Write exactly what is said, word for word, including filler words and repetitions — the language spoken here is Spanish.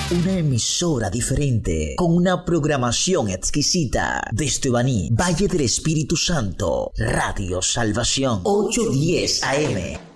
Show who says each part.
Speaker 1: Una emisora diferente, con una programación exquisita. Desde Baní, Valle del Espíritu Santo, Radio Salvación, ochocientos diez A M.